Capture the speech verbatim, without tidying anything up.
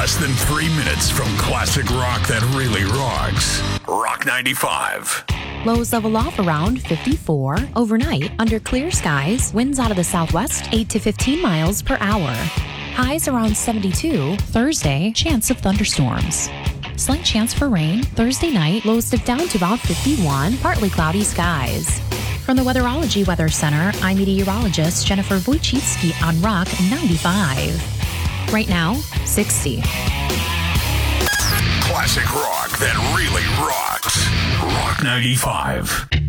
Less than three minutes from classic rock that really rocks. Rock ninety-five. Lows level off around fifty-four. Overnight, under clear skies, winds out of the southwest eight to fifteen miles per hour. Highs around seventy-two. Thursday, chance of thunderstorms. Slight chance for rain. Thursday night, lows dip down to about fifty-one. Partly cloudy skies. From the Weatherology Weather Center, I'm meteorologist Jennifer Wojcicki on Rock ninety-five. Right now, sixty. Classic rock that really rocks. Rock ninety-five.